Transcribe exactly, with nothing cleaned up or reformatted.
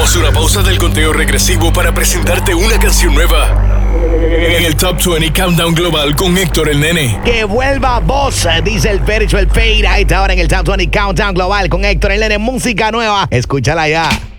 Tomamos una pausa del conteo regresivo para presentarte una canción nueva en el Top veinte Countdown Global con Héctor el Nene. Que vuelva Boss, dice el Spiritual Fade. Ahí está ahora en el Top veinte Countdown Global con Héctor el Nene. Música nueva. Escúchala ya.